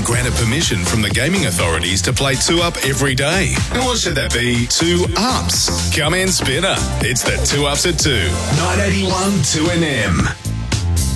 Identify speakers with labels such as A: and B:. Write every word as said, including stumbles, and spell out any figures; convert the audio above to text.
A: been granted permission from the gaming authorities to play two up every day. Or should that be two ups? Come in, Spinner. It's the two ups at two. nine eighty-one two N M.